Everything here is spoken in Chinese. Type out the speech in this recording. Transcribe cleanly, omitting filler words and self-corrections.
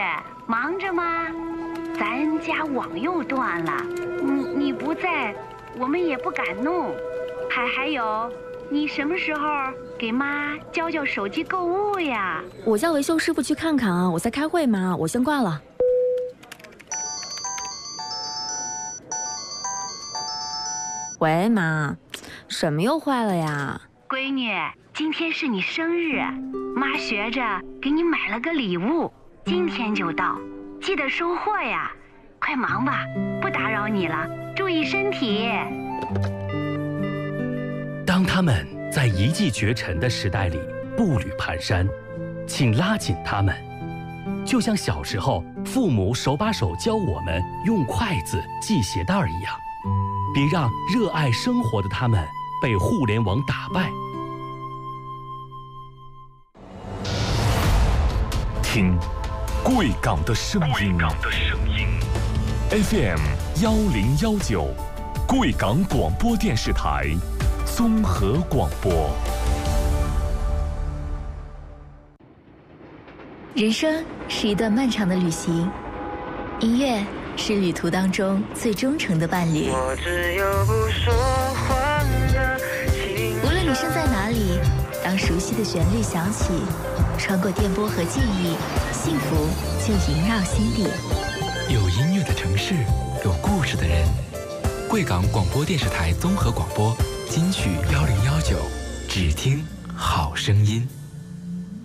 忙着吗？咱家网又断了，你不在，我们也不敢弄。还有，你什么时候给妈教手机购物呀？ 我叫维修师傅去看看啊，我在开会妈，我先挂了。喂，妈，什么又坏了呀？ 闺女，今天是你生日，妈学着给你买了个礼物，今天就到，记得收货呀。快忙吧，不打扰你了，注意身体。 当他们在一骑绝尘的时代里步履蹒跚，请拉紧他们，就像小时候父母手把手教我们用筷子系鞋带一样。别让热爱生活的他们被互联网打败。 听贵港的声音 ，FM 1019，贵港广播电视台综合广播。 人生是一段漫长的旅行，音乐是旅途当中最忠诚的伴侣。无论你身在哪里，当熟悉的旋律响起，穿过电波和记忆，幸福就萦绕心底。 有音乐的城市，有故事的人。贵港广播电视台综合广播金曲1019，只听好声音。